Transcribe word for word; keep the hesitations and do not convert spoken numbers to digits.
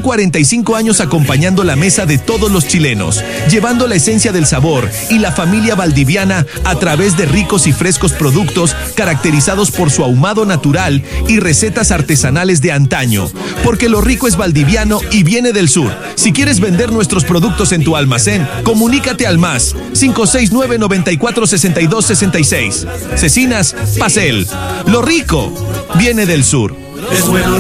cuarenta y cinco años acompañando la mesa de todos los chilenos, llevando la esencia del sabor y la familia valdiviana a través de ricos y frescos productos caracterizados por su ahumado natural y recetas artesanales de antaño. Porque lo rico es valdiviano y viene del sur. Si quieres vender nuestros productos en tu almacén, comunícate al más cinco seis nueve, noventa y cuatro, sesenta y dos, sesenta y seis. Cecinas Pacel. Lo rico viene del sur. Es bueno.